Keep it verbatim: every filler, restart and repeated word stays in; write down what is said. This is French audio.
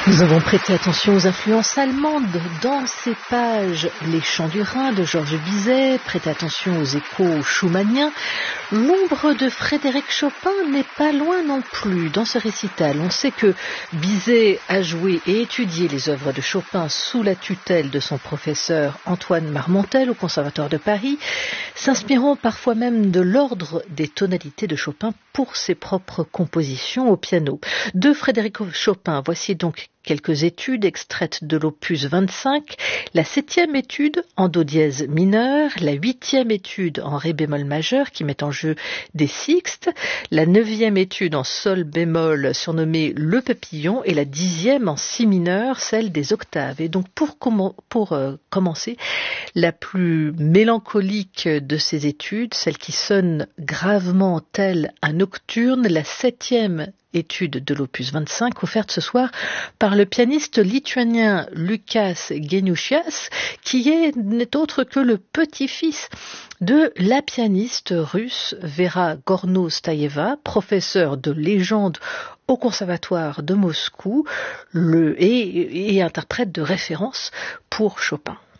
Nous avons prêté attention aux influences allemandes dans ces pages. Les Chants du Rhin de Georges Bizet, prêtez attention aux échos schumanniens. L'ombre de Frédéric Chopin n'est pas loin non plus dans ce récital. On sait que Bizet a joué et étudié les œuvres de Chopin sous la tutelle de son professeur Antoine Marmontel au Conservatoire de Paris, s'inspirant parfois même de l'ordre des tonalités de Chopin pour ses propres compositions au piano. De Frédéric Chopin, voici donc quelques études extraites de l'opus vingt-cinq, la septième étude en do dièse mineur, la huitième étude en ré bémol majeur qui met en jeu des sixtes, la neuvième étude en sol bémol surnommée le papillon et la dixième en si mineur, celle des octaves. Et donc pour, com- pour euh, commencer, la plus mélancolique de ces études, celle qui sonne gravement telle un nocturne, la septième étude de l'opus vingt-cinq, offerte ce soir par le pianiste lituanien Lukas Geniušas, qui est, n'est autre que le petit-fils de la pianiste russe Vera Gorno-Stayeva, professeure de légende au Conservatoire de Moscou le, et, et interprète de référence pour Chopin.